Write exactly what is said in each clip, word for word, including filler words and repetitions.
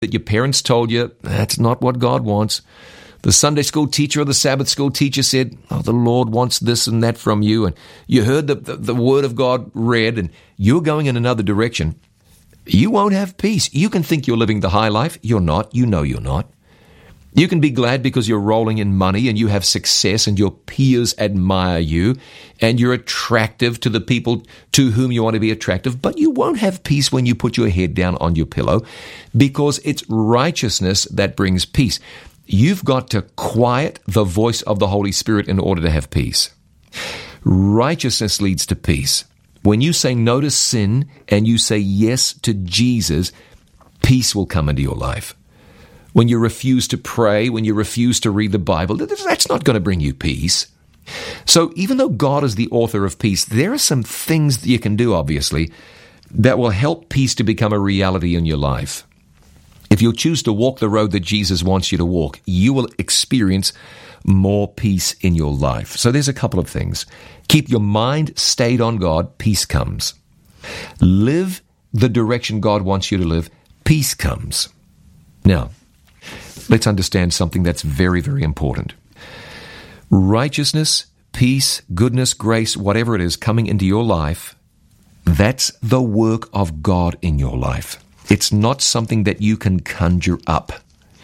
that your parents told you, that's not what God wants. The Sunday school teacher or the Sabbath school teacher said, oh, the Lord wants this and that from you. And you heard the, the, the word of God read and you're going in another direction. You won't have peace. You can think you're living the high life. You're not. You know you're not. You can be glad because you're rolling in money and you have success and your peers admire you and you're attractive to the people to whom you want to be attractive, but you won't have peace when you put your head down on your pillow because it's righteousness that brings peace. You've got to quiet the voice of the Holy Spirit in order to have peace. Righteousness leads to peace. When you say no to sin and you say yes to Jesus, peace will come into your life. When you refuse to pray, when you refuse to read the Bible, that's not going to bring you peace. So even though God is the author of peace, there are some things that you can do, obviously, that will help peace to become a reality in your life. If you'll choose to walk the road that Jesus wants you to walk, you will experience more peace in your life. So there's a couple of things. Keep your mind stayed on God, peace comes. Live the direction God wants you to live, peace comes. Now, let's understand something that's very, very important. Righteousness, peace, goodness, grace, whatever it is coming into your life, that's the work of God in your life. It's not something that you can conjure up.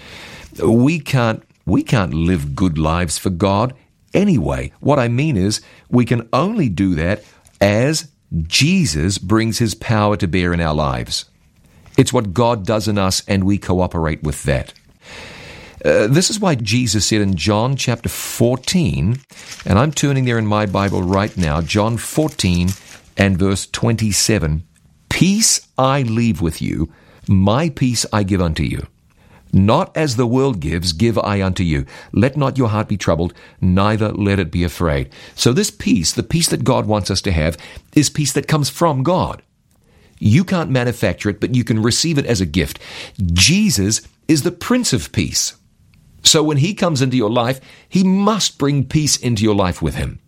We can't, we can't live good lives for God anyway. What I mean is, we can only do that as Jesus brings His power to bear in our lives. It's what God does in us, and we cooperate with that. Uh, this is why Jesus said in John chapter fourteen, and I'm turning there in my Bible right now, John fourteen and verse twenty-seven, peace I leave with you, my peace I give unto you. Not as the world gives, give I unto you. Let not your heart be troubled, neither let it be afraid. So this peace, the peace that God wants us to have, is peace that comes from God. You can't manufacture it, but you can receive it as a gift. Jesus is the Prince of Peace. So when He comes into your life, He must bring peace into your life with Him.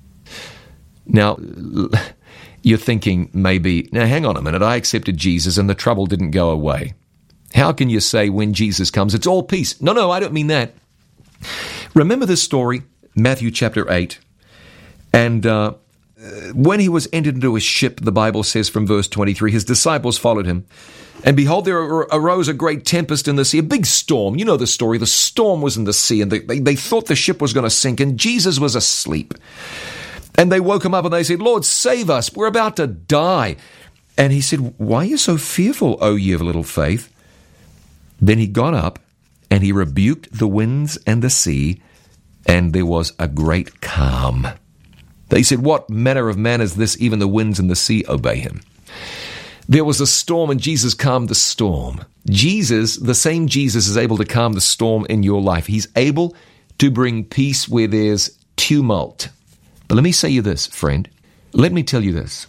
Now, you're thinking maybe, now hang on a minute, I accepted Jesus and the trouble didn't go away. How can you say when Jesus comes, it's all peace? No, no, I don't mean that. Remember this story, Matthew chapter eight, and uh, when He was entered into a ship, the Bible says from verse twenty-three, His disciples followed Him. And behold, there arose a great tempest in the sea, a big storm. You know the story. The storm was in the sea, and they, they, they thought the ship was going to sink, and Jesus was asleep. And they woke Him up, and they said, Lord, save us. We're about to die. And He said, why are you so fearful, O ye of little faith? Then He got up, and He rebuked the winds and the sea, and there was a great calm. They said, what manner of man is this? Even the winds and the sea obey Him. There was a storm, and Jesus calmed the storm. Jesus, the same Jesus, is able to calm the storm in your life. He's able to bring peace where there's tumult. But let me say you this, friend. Let me tell you this.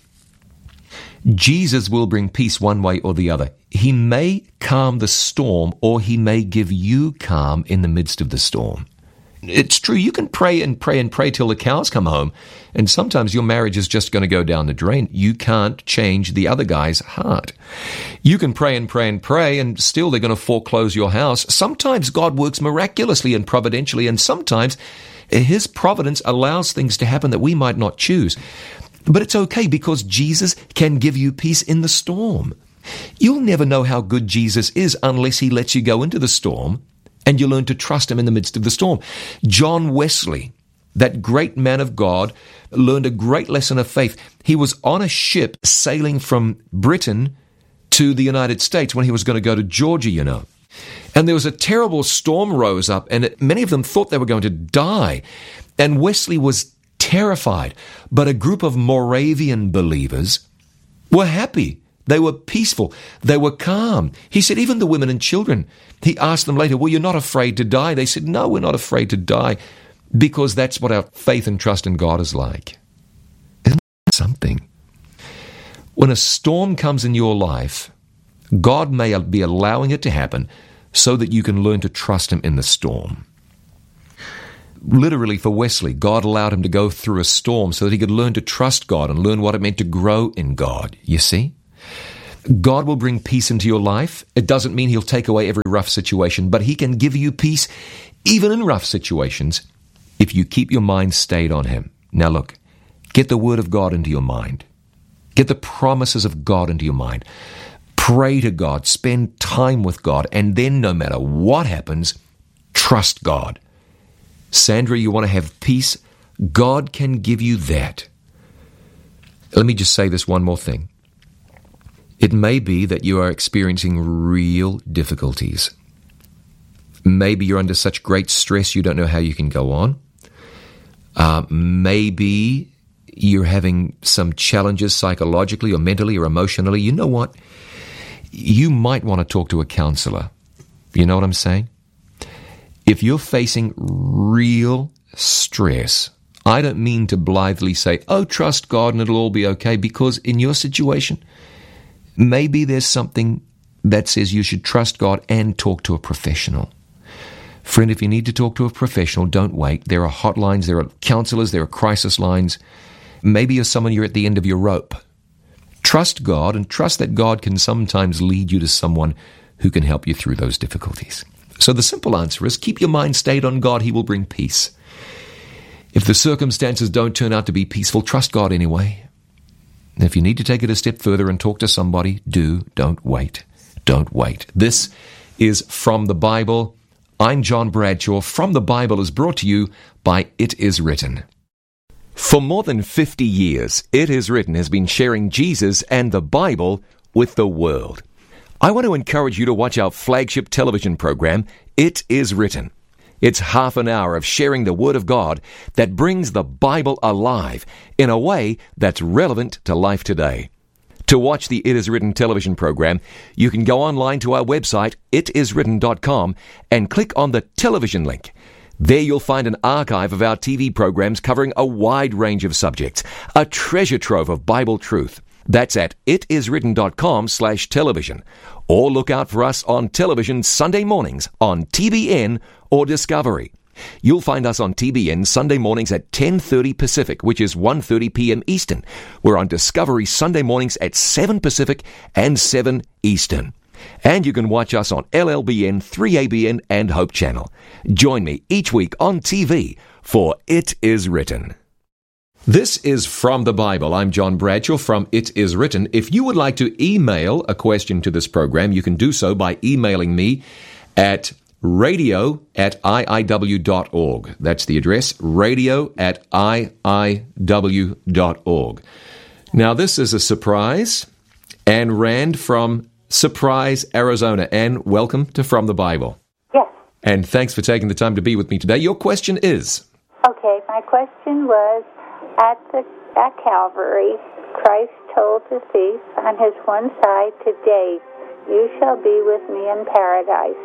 Jesus will bring peace one way or the other. He may calm the storm, or He may give you calm in the midst of the storm. It's true, you can pray and pray and pray till the cows come home, and sometimes your marriage is just going to go down the drain. You can't change the other guy's heart. You can pray and pray and pray, and still they're going to foreclose your house. Sometimes God works miraculously and providentially, and sometimes His providence allows things to happen that we might not choose. But it's okay, because Jesus can give you peace in the storm. You'll never know how good Jesus is unless He lets you go into the storm, and you learn to trust Him in the midst of the storm. John Wesley, that great man of God, learned a great lesson of faith. He was on a ship sailing from Britain to the United States when he was going to go to Georgia, you know. And there was a terrible storm rose up, and it, many of them thought they were going to die. And Wesley was terrified. But a group of Moravian believers were happy. They were peaceful. They were calm. He said, even the women and children. He asked them later, well, you're not afraid to die? They said, no, we're not afraid to die, because that's what our faith and trust in God is like. Isn't that something? When a storm comes in your life, God may be allowing it to happen so that you can learn to trust Him in the storm. Literally, for Wesley, God allowed him to go through a storm so that he could learn to trust God and learn what it meant to grow in God, you see? God will bring peace into your life. It doesn't mean He'll take away every rough situation, but He can give you peace even in rough situations if you keep your mind stayed on Him. Now look, get the Word of God into your mind. Get the promises of God into your mind. Pray to God, spend time with God, and then no matter what happens, trust God. Sandra, you want to have peace? God can give you that. Let me just say this one more thing. It may be that you are experiencing real difficulties. Maybe you're under such great stress you don't know how you can go on. Uh, maybe you're having some challenges psychologically or mentally or emotionally. You know what? You might want to talk to a counselor. You know what I'm saying? If you're facing real stress, I don't mean to blithely say, oh, trust God and it'll all be okay, because in your situation, maybe there's something that says you should trust God and talk to a professional. Friend, if you need to talk to a professional, don't wait. There are hotlines, there are counselors, there are crisis lines. Maybe you're someone you're at the end of your rope. Trust God and trust that God can sometimes lead you to someone who can help you through those difficulties. So the simple answer is keep your mind stayed on God. He will bring peace. If the circumstances don't turn out to be peaceful, trust God anyway. And if you need to take it a step further and talk to somebody, do. Don't wait. Don't wait. This is From the Bible. I'm John Bradshaw. From the Bible is brought to you by It Is Written. For more than fifty years, It Is Written has been sharing Jesus and the Bible with the world. I want to encourage you to watch our flagship television program, It Is Written. It's half an hour of sharing the Word of God that brings the Bible alive in a way that's relevant to life today. To watch the It Is Written television program, you can go online to our website, it is written dot com, and click on the television link. There you'll find an archive of our T V programs covering a wide range of subjects, a treasure trove of Bible truth. That's at it is written dot com slash television. Or look out for us on television Sunday mornings on T B N or Discovery. You'll find us on T B N Sunday mornings at ten thirty Pacific, which is one thirty p.m. Eastern. We're on Discovery Sunday mornings at seven Pacific and seven Eastern. And you can watch us on L L B N, three A B N, and Hope Channel. Join me each week on T V for It Is Written. This is From the Bible. I'm John Bradshaw from It Is Written. If you would like to email a question to this program, you can do so by emailing me at radio at I I W dot org. That's the address, radio at I I W dot org. Now, this is a surprise. Anne Rand from Surprise, Arizona. Anne, welcome to From the Bible. Yes. And thanks for taking the time to be with me today. Your question is? Okay, my question was, at the at Calvary, Christ told the thief on his one side, today you shall be with me in paradise.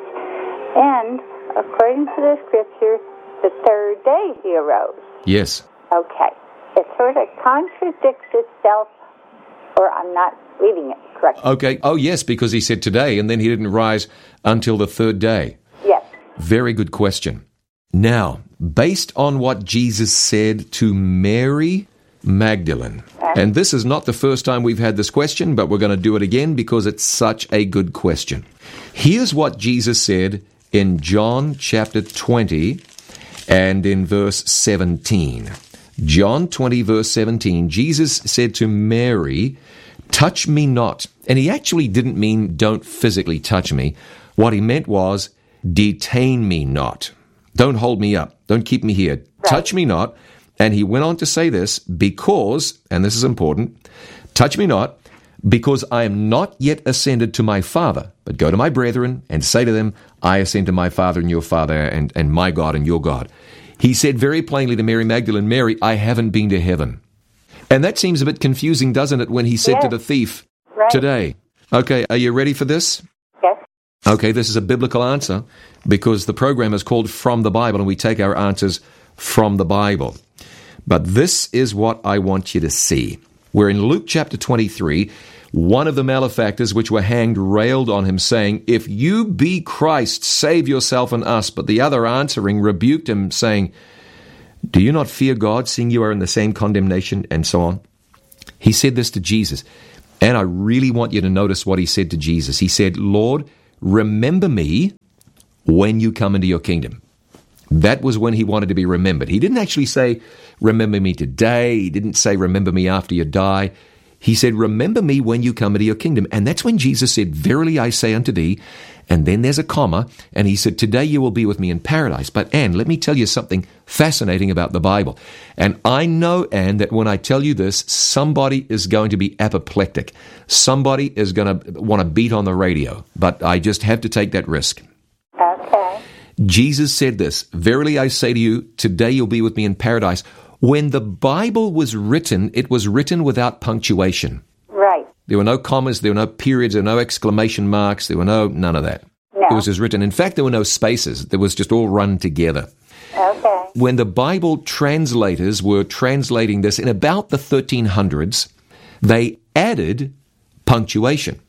And according to the scripture, the third day he arose. Yes. Okay. It sort of contradicts itself, or I'm not reading it correctly. Okay. Oh, yes, because he said today, and then he didn't rise until the third day. Yes. Very good question. Now, based on what Jesus said to Mary Magdalene, okay. And this is not the first time we've had this question, but we're going to do it again because it's such a good question. Here's what Jesus said in John chapter twenty and in verse seventeen. John twenty, verse seventeen, Jesus said to Mary, touch me not. And he actually didn't mean don't physically touch me. What he meant was detain me not. Don't hold me up. Don't keep me here. Right. Touch me not. And he went on to say this, because, and this is important, touch me not, because I am not yet ascended to my Father, but go to my brethren and say to them, I ascend to my Father and your Father, and, and my God and your God. He said very plainly to Mary Magdalene, Mary, I haven't been to heaven. And that seems a bit confusing, doesn't it, when he said yes. to the thief, right. today. Okay, are you ready for this? Yes. Okay, this is a biblical answer, because the program is called From the Bible, and we take our answers from the Bible. But this is what I want you to see. We're in Luke chapter twenty-three. One of the malefactors which were hanged railed on him, saying, if you be Christ, save yourself and us. But the other answering rebuked him, saying, do you not fear God, seeing you are in the same condemnation? And so on. He said this to Jesus. And I really want you to notice what he said to Jesus. He said, Lord, remember me when you come into your kingdom. That was when he wanted to be remembered. He didn't actually say, remember me today. He didn't say, remember me after you die. He said, remember me when you come into your kingdom. And that's when Jesus said, verily I say unto thee, and then there's a comma, and he said, today you will be with me in paradise. But Anne, let me tell you something fascinating about the Bible. And I know, Anne, that when I tell you this, somebody is going to be apoplectic. Somebody is going to want to beat on the radio. But I just have to take that risk. Okay. Jesus said this, verily I say to you, today you'll be with me in paradise. When the Bible was written, it was written without punctuation. Right. There were no commas, there were no periods, there were no exclamation marks, there were no, none of that. No. It was just written. In fact, there were no spaces. It was just all run together. Okay. When the Bible translators were translating this in about the thirteen hundreds, they added punctuation.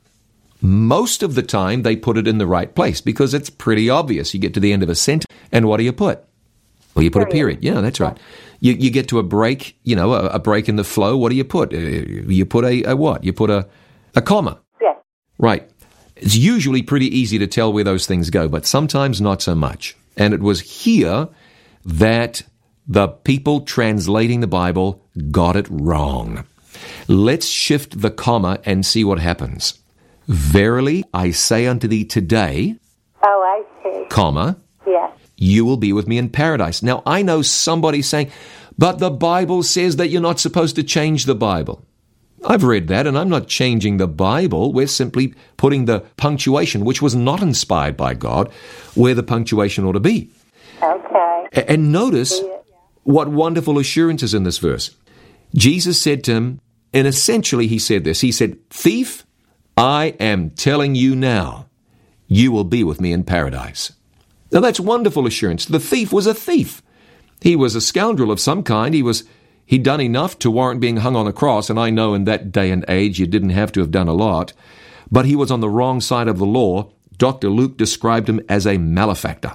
Most of the time, they put it in the right place because it's pretty obvious. You get to the end of a sentence, and what do you put? Well, you put a period. Yeah, that's right. You you get to a break, you know, a, a break in the flow. What do you put? Uh, you put a, a what? You put a, a comma. Yes. Right. It's usually pretty easy to tell where those things go, but sometimes not so much. And it was here that the people translating the Bible got it wrong. Let's shift the comma and see what happens. Verily, I say unto thee today, Oh, I see. comma, Yes. you will be with me in paradise. Now, I know somebody saying, but the Bible says that you're not supposed to change the Bible. I've read that, and I'm not changing the Bible. We're simply putting the punctuation, which was not inspired by God, where the punctuation ought to be. Okay. A- And notice what wonderful assurance is in this verse. Jesus said to him, and essentially he said this, he said, thief, I am telling you now, you will be with me in paradise. Now that's wonderful assurance. The thief was a thief. He was a scoundrel of some kind. He was, he'd done enough to warrant being hung on a cross, and I know in that day and age you didn't have to have done a lot, but he was on the wrong side of the law. Doctor Luke described him as a malefactor.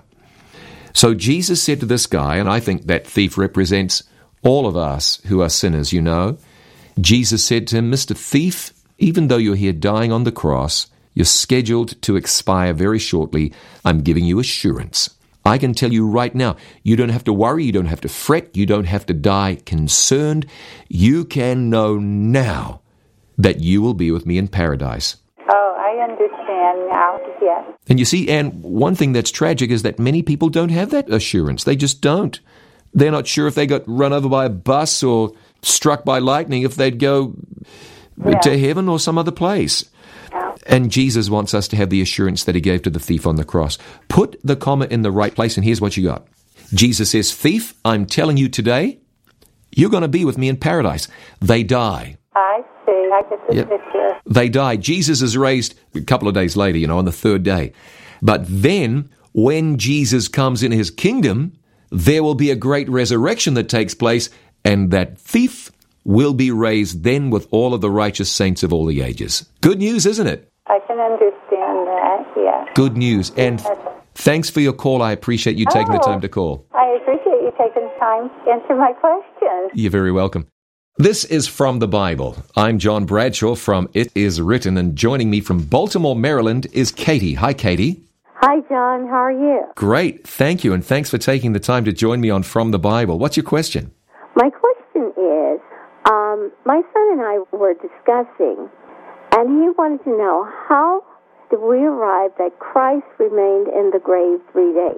So Jesus said to this guy, and I think that thief represents all of us who are sinners, you know. Jesus said to him, Mister Thief, even though you're here dying on the cross, you're scheduled to expire very shortly. I'm giving you assurance. I can tell you right now, you don't have to worry, you don't have to fret, you don't have to die concerned. You can know now that you will be with me in paradise. Oh, I understand now. Yes. And you see, Anne, one thing that's tragic is that many people don't have that assurance. They just don't. They're not sure if they got run over by a bus or struck by lightning, if they'd go Yeah. to heaven or some other place. Yeah. And Jesus wants us to have the assurance that he gave to the thief on the cross. Put the comma in the right place, and here's what you got. Jesus says, thief, I'm telling you today, you're going to be with me in paradise. They die. I see. I get the Yep. picture. They die. Jesus is raised a couple of days later, you know, on the third day. But then, when Jesus comes in his kingdom, there will be a great resurrection that takes place, and that thief will be raised then with all of the righteous saints of all the ages. Good news, isn't it? I can understand that, yes. Good news. And th- thanks for your call. I appreciate you taking the Oh. time to call. I appreciate you taking time to answer my questions. You're very welcome. This is From the Bible. I'm John Bradshaw from It Is Written, and joining me from Baltimore, Maryland is Katie. Hi, Katie. Hi, John. How are you? Great. Thank you, and thanks for taking the time to join me on From the Bible. What's your question? My question is, um, my son and I were discussing, and he wanted to know, how did we arrive that Christ remained in the grave three days?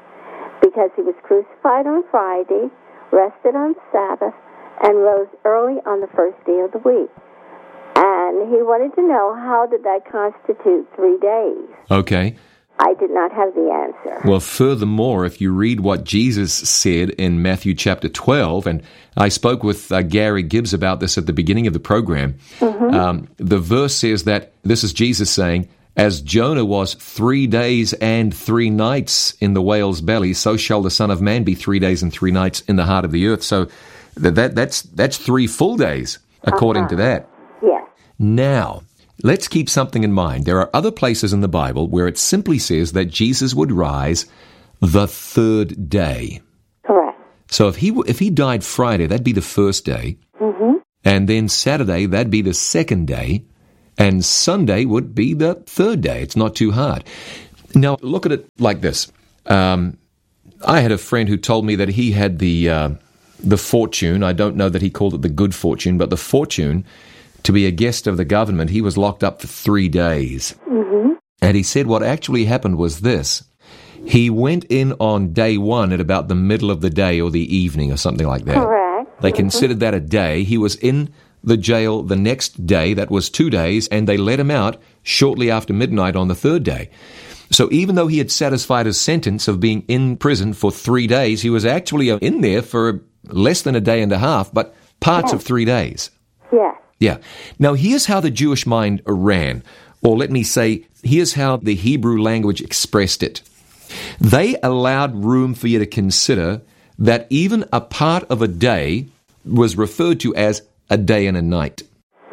Because he was crucified on Friday, rested on Sabbath, and rose early on the first day of the week. And he wanted to know, how did that constitute three days? Okay. I did not have the answer. Well, furthermore, if you read what Jesus said in Matthew chapter twelve, and I spoke with uh, Gary Gibbs about this at the beginning of the program, mm-hmm. um, the verse says that, this is Jesus saying, as Jonah was three days and three nights in the whale's belly, so shall the Son of Man be three days and three nights in the heart of the earth. So that, that that's that's three full days, according uh-huh. to that. Yes. Now, let's keep something in mind. There are other places in the Bible where it simply says that Jesus would rise the third day. Correct. So if he if he died Friday, that'd be the first day. Mm-hmm. And then Saturday, that'd be the second day. and Sunday would be the third day. It's not too hard. Now, look at it like this. Um, I had a friend who told me that he had the uh, the fortune, I don't know that he called it the good fortune, but the fortune to be a guest of the government. He was locked up for three days. Mm-hmm. And he said what actually happened was this. He went in on day one at about the middle of the day or the evening or something like that. Correct. They Mm-hmm. considered that a day. He was in the jail the next day, that was two days, and they let him out shortly after midnight on the third day. So even though he had satisfied his sentence of being in prison for three days, he was actually in there for less than a day and a half, but parts Yes. of three days. Yes. Yeah. Now, here's how the Jewish mind ran, or let me say, here's how the Hebrew language expressed it. They allowed room for you to consider that even a part of a day was referred to as a day and a night.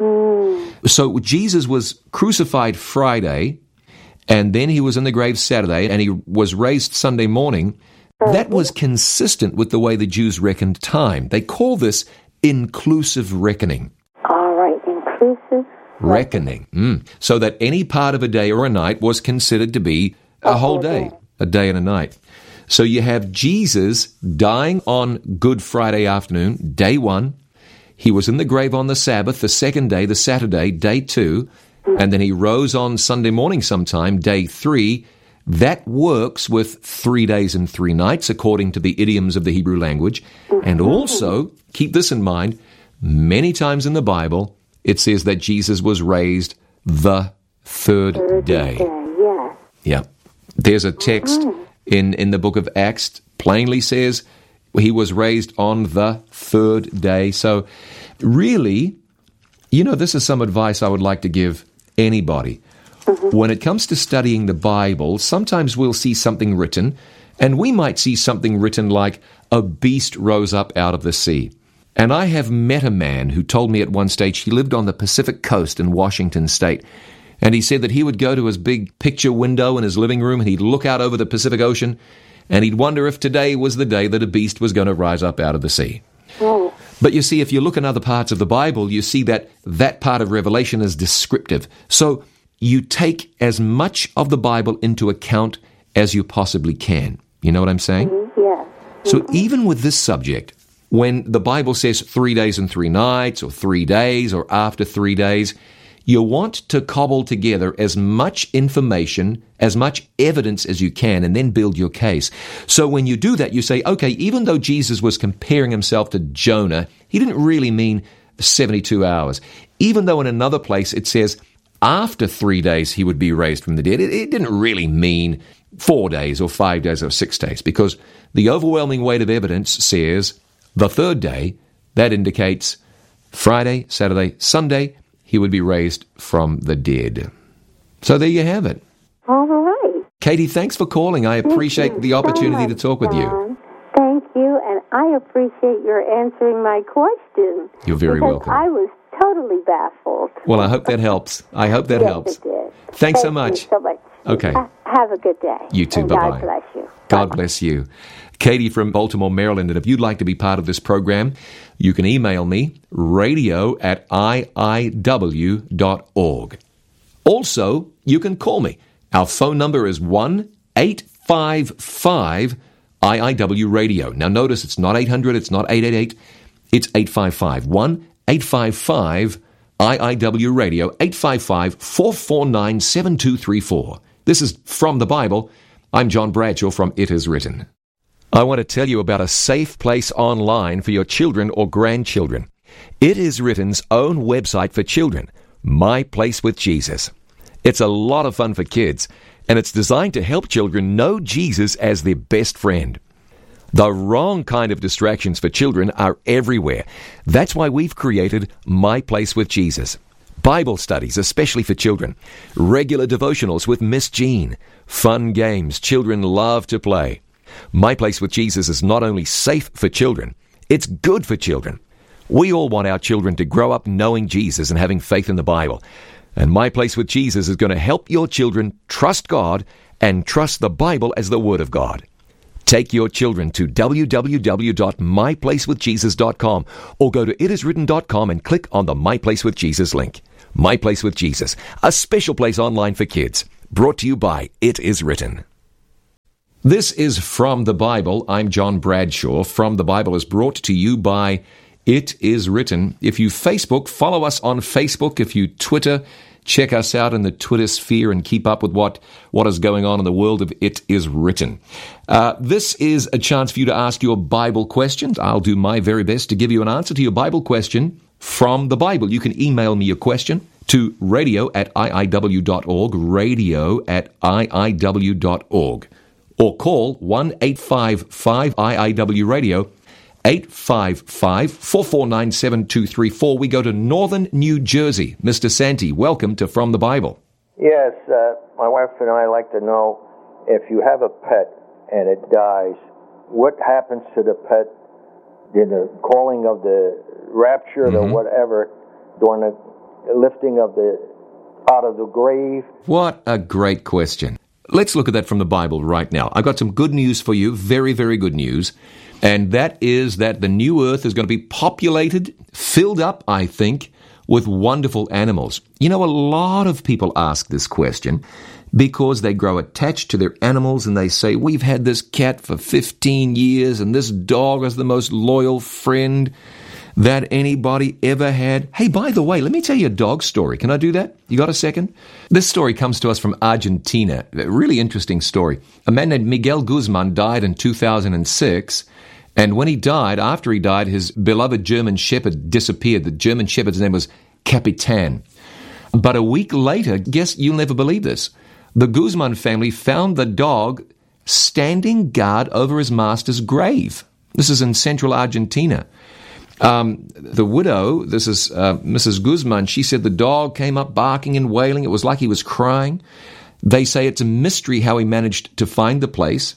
Mm. So Jesus was crucified Friday, and then he was in the grave Saturday, and he was raised Sunday morning. That was consistent with the way the Jews reckoned time. They call this inclusive reckoning. All right, inclusive Reckoning. Mm. So that any part of a day or a night was considered to be a whole day, a day and a night. So you have Jesus dying on Good Friday afternoon, day one. He was in the grave on the Sabbath, the second day, the Saturday, day two. And then he rose on Sunday morning sometime, day three. That works with three days and three nights, according to the idioms of the Hebrew language. And also, keep this in mind, many times in the Bible, it says that Jesus was raised the third day. Yes. Yeah. There's a text in, in the book of Acts plainly says he was raised on the third day. So really, you know, this is some advice I would like to give anybody. Mm-hmm. When it comes to studying the Bible, sometimes we'll see something written, and we might see something written like, a beast rose up out of the sea. And I have met a man who told me at one stage he lived on the Pacific coast in Washington State. And he said that he would go to his big picture window in his living room and he'd look out over the Pacific Ocean and he'd wonder if today was the day that a beast was going to rise up out of the sea. Oh. But you see, if you look in other parts of the Bible, you see that that part of Revelation is descriptive. So you take as much of the Bible into account as you possibly can. You know what I'm saying? Mm-hmm. Yes. So even with this subject, when the Bible says three days and three nights, or three days, or after three days, you want to cobble together as much information, as much evidence as you can, and then build your case. So when you do that, you say, okay, even though Jesus was comparing himself to Jonah, he didn't really mean seventy-two hours. Even though in another place it says after three days he would be raised from the dead, it, it didn't really mean four days or five days or six days, because the overwhelming weight of evidence says the third day. That indicates Friday, Saturday, Sunday, he would be raised from the dead. So there you have it. All right. Katie, thanks for calling. I appreciate Thank the you opportunity so to much, talk with you. John. Thank you, and I appreciate your answering my question. You're very because welcome. I was totally baffled. Well, I hope that helps. I hope that yes, helps. It did. Thanks Thank so much. You so much. Okay. Ha- have a good day. You too. And Bye-bye. God bless you. God Bye-bye. bless you. Katie from Baltimore, Maryland. And if you'd like to be part of this program, you can email me, radio at I I W dot org. Also, you can call me. Our phone number is one eight five five I I W radio. Now notice it's not eight hundred, it's not eight eight eight, it's eight five five. one eight five five I I W radio, eight five five, four four nine, seven two three four. This is From the Bible. I'm John Bradshaw from It Is Written. I want to tell you about a safe place online for your children or grandchildren. It Is Written's own website for children, My Place with Jesus. It's a lot of fun for kids, and it's designed to help children know Jesus as their best friend. The wrong kind of distractions for children are everywhere. That's why we've created My Place with Jesus. Bible studies, especially for children. Regular devotionals with Miss Jean. Fun games children love to play. My Place with Jesus is not only safe for children, it's good for children. We all want our children to grow up knowing Jesus and having faith in the Bible. And My Place with Jesus is going to help your children trust God and trust the Bible as the Word of God. Take your children to w w w dot my place with jesus dot com or go to it is written dot com and click on the My Place with Jesus link. My Place with Jesus, a special place online for kids, brought to you by It Is Written. This is From the Bible. I'm John Bradshaw. From the Bible is brought to you by It Is Written. If you Facebook, follow us on Facebook. If you Twitter, check us out in the Twitter sphere and keep up with what, what is going on in the world of It Is Written. Uh, this is a chance for you to ask your Bible questions. I'll do my very best to give you an answer to your Bible question from the Bible. You can email me your question to radio at I I W dot org, radio at I I W dot org, or call one eight five five I I W radio, eight five five, four four nine, seven two three four. We go to Northern New Jersey. Mister Santee, welcome to From the Bible. Yes, uh, my wife and I like to know, if you have a pet and it dies, what happens to the pet in the calling of the rapture mm-hmm. or whatever during the lifting of the out of the grave? What a great question. Let's look at that from the Bible right now. I've got some good news for you, very, very good news. And that is that the new earth is going to be populated, filled up, I think, with wonderful animals. You know, a lot of people ask this question because they grow attached to their animals and they say, we've had this cat for fifteen years and this dog is the most loyal friend that anybody ever had. Hey, by the way, let me tell you a dog story. Can I do that? You got a second? This story comes to us from Argentina. A really interesting story. A man named Miguel Guzman died in two thousand six. And when he died, after he died, his beloved German Shepherd disappeared. The German Shepherd's name was Capitan. But a week later, guess, you'll never believe this, the Guzman family found the dog standing guard over his master's grave. This is in central Argentina. Um, the widow, this is uh, Missus Guzman, she said the dog came up barking and wailing. It was like he was crying. They say it's a mystery how he managed to find the place.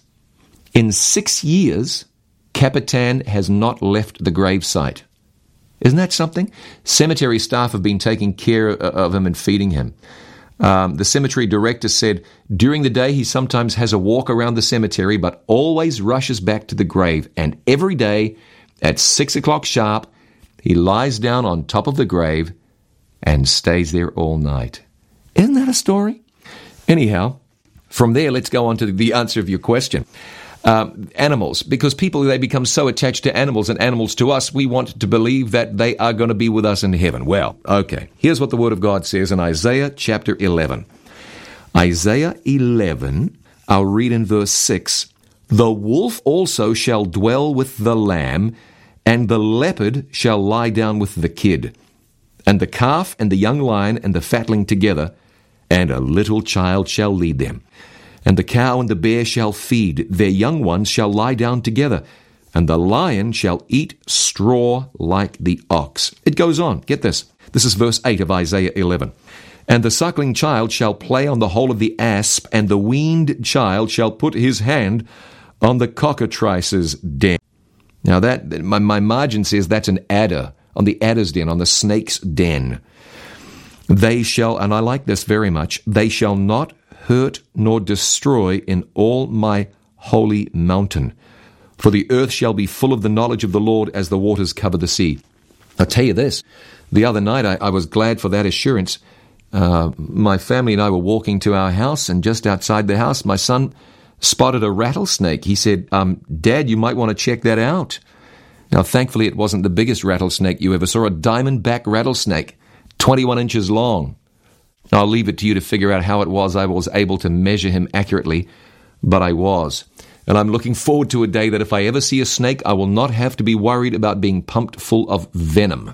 In six years... Capitan has not left the gravesite. Isn't that something? Cemetery staff have been taking care of him and feeding him. Um, the cemetery director said during the day he sometimes has a walk around the cemetery but always rushes back to the grave. And every day at six o'clock sharp, he lies down on top of the grave and stays there all night. Isn't that a story? Anyhow, from there, let's go on to the answer of your question. Um, animals, because people, they become so attached to animals and animals to us, we want to believe that they are going to be with us in heaven. Well, okay, here's what the Word of God says in Isaiah chapter eleven. Isaiah eleven, I'll read in verse six. The wolf also shall dwell with the lamb, and the leopard shall lie down with the kid, and the calf and the young lion and the fatling together, and a little child shall lead them. And the cow and the bear shall feed, their young ones shall lie down together, and the lion shall eat straw like the ox. It goes on. Get this. This is verse eight of Isaiah eleven. And the suckling child shall play on the hole of the asp, and the weaned child shall put his hand on the cockatrice's den. Now that, my, my margin says that's an adder, on the adder's den, on the snake's den. They shall, and I like this very much, they shall not hurt nor destroy in all my holy mountain. For the earth shall be full of the knowledge of the Lord as the waters cover the sea. I'll tell you this, the other night I, I was glad for that assurance. Uh, my family and I were walking to our house, and just outside the house, my son spotted a rattlesnake. He said, um, Dad, you might want to check that out. Now, thankfully, it wasn't the biggest rattlesnake you ever saw, a diamondback rattlesnake, twenty-one inches long. I'll leave it to you to figure out how it was I was able to measure him accurately, but I was. And I'm looking forward to a day that if I ever see a snake, I will not have to be worried about being pumped full of venom.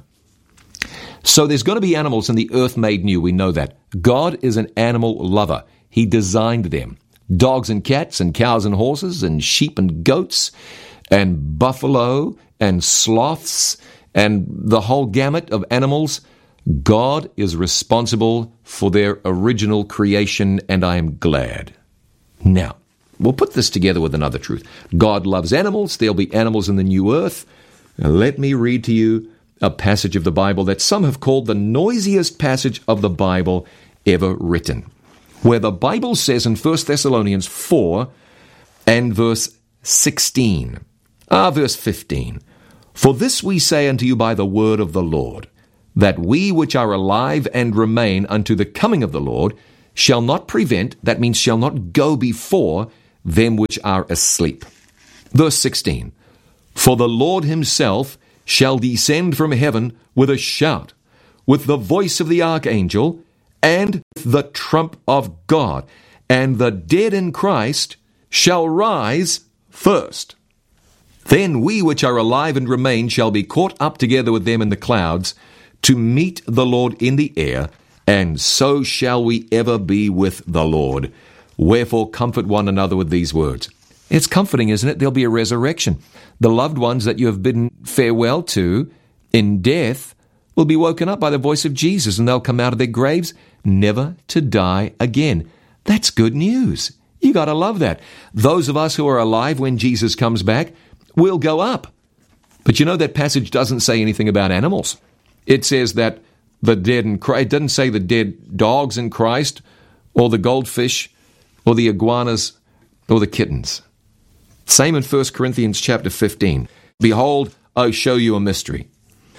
So there's going to be animals in the earth made new, we know that. God is an animal lover. He designed them. Dogs and cats and cows and horses and sheep and goats and buffalo and sloths and the whole gamut of animals. God is responsible for their original creation, and I am glad. Now, we'll put this together with another truth. God loves animals. There'll be animals in the new earth. Now, let me read to you a passage of the Bible that some have called the noisiest passage of the Bible ever written, where the Bible says in First Thessalonians four and verse sixteen, ah, verse fifteen, For this we say unto you by the word of the Lord, that we which are alive and remain unto the coming of the Lord shall not prevent, that means shall not go before, them which are asleep. Verse sixteen, for the Lord himself shall descend from heaven with a shout, with the voice of the archangel, and the trump of God, and the dead in Christ shall rise first. Then we which are alive and remain shall be caught up together with them in the clouds, to meet the Lord in the air, and so shall we ever be with the Lord. Wherefore comfort one another with these words. It's comforting, isn't it? There'll be a resurrection. The loved ones that you have bidden farewell to in death will be woken up by the voice of Jesus, and they'll come out of their graves never to die again. That's good news. You got to love that. Those of us who are alive when Jesus comes back will go up. But you know that passage doesn't say anything about animals. It says that the dead in Christ. It doesn't say the dead dogs in Christ, or the goldfish, or the iguanas, or the kittens. Same in First Corinthians chapter fifteen. Behold, I show you a mystery.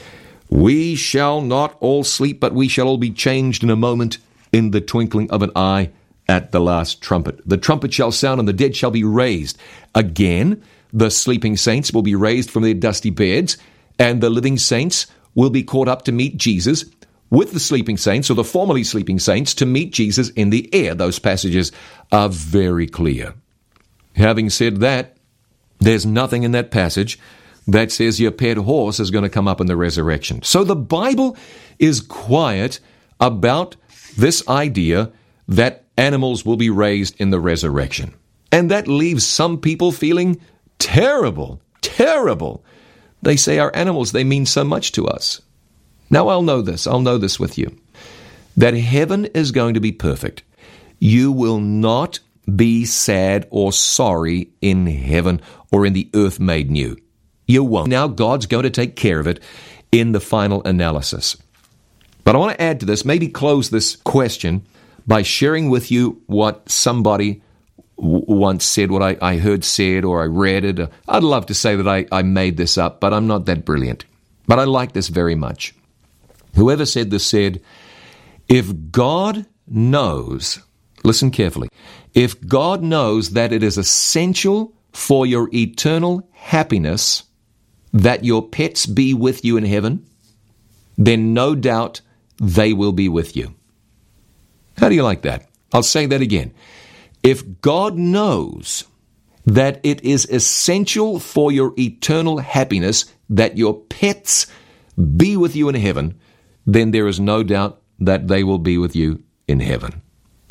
We shall not all sleep, but we shall all be changed in a moment, in the twinkling of an eye, at the last trumpet. The trumpet shall sound, and the dead shall be raised. Again, the sleeping saints will be raised from their dusty beds, and the living saints will be caught up to meet Jesus with the sleeping saints, or the formerly sleeping saints, to meet Jesus in the air. Those passages are very clear. Having said that, there's nothing in that passage that says your pet horse is going to come up in the resurrection. So the Bible is quiet about this idea that animals will be raised in the resurrection. And that leaves some people feeling terrible, terrible. They say our animals, they mean so much to us. Now I'll know this, I'll know this with you, that heaven is going to be perfect. You will not be sad or sorry in heaven or in the earth made new. You won't. Now God's going to take care of it in the final analysis. But I want to add to this, maybe close this question by sharing with you what somebody w- once said, what I, I heard said, or I read it. I'd love to say that I, I made this up, but I'm not that brilliant. But I like this very much. Whoever said this said, if God knows, listen carefully, if God knows that it is essential for your eternal happiness that your pets be with you in heaven, then no doubt they will be with you. How do you like that? I'll say that again. If God knows that it is essential for your eternal happiness that your pets be with you in heaven, then there is no doubt that they will be with you in heaven.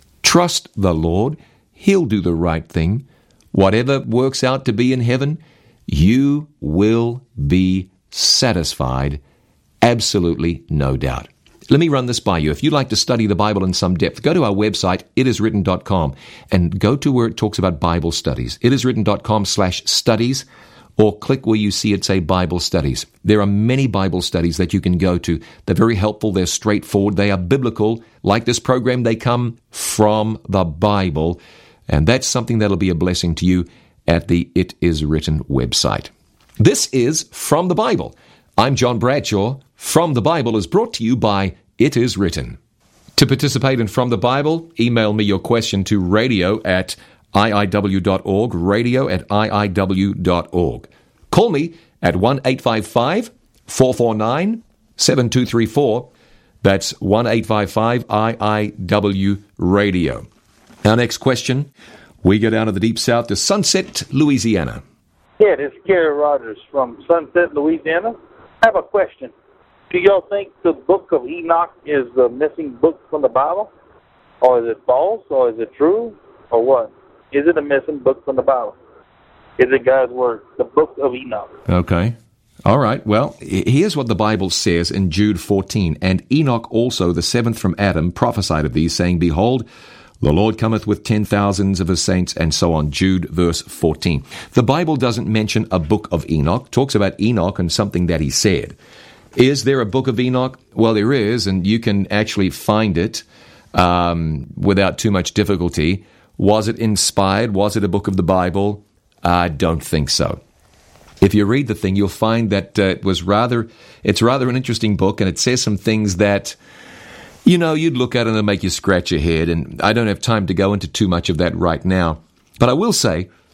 Trust the Lord. He'll do the right thing. Whatever works out to be in heaven, you will be satisfied. Absolutely no doubt. Let me run this by you. If you'd like to study the Bible in some depth, go to our website, it is written dot com, and go to where it talks about Bible studies, it is written dot com slash studies, or click where you see it say Bible studies. There are many Bible studies that you can go to. They're very helpful. They're straightforward. They are biblical. Like this program, they come from the Bible, and that's something that'll be a blessing to you at the It Is Written website. This is From the Bible. I'm John Bradshaw. From the Bible is brought to you by It Is Written. To participate in From the Bible, email me your question to radio at I I W dot org, radio at I I W dot org. Call me at one eight five five, four four nine, seven two three four. That's one eight five five I I W radio. Our next question, we go down to the Deep South to Sunset, Louisiana. Yeah, this is Gary Rogers from Sunset, Louisiana. I have a question. Do y'all think the book of Enoch is the missing book from the Bible? Or is it false? Or is it true? Or what? Is it a missing book from the Bible? Is it God's Word? The book of Enoch. Okay. All right. Well, here's what the Bible says in Jude fourteen. And Enoch also, the seventh from Adam, prophesied of these, saying, Behold, the Lord cometh with ten thousands of his saints, and so on. Jude verse fourteen. The Bible doesn't mention a book of Enoch. It talks about Enoch and something that he said. Is there a book of Enoch? Well, there is, and you can actually find it um, without too much difficulty. Was it inspired? Was it a book of the Bible? I don't think so. If you read the thing, you'll find that uh, it was rather, it's rather an interesting book, and it says some things that, you know, you'd look at it and make you scratch your head, and I don't have time to go into too much of that right now. But I will say